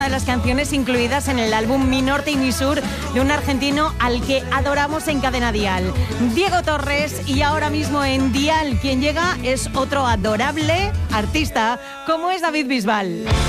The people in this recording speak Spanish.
de las canciones incluidas en el álbum Mi Norte y Mi Sur de un argentino al que adoramos en Cadena Dial, Diego Torres, y ahora mismo en Dial quien llega es otro adorable artista como es David Bisbal.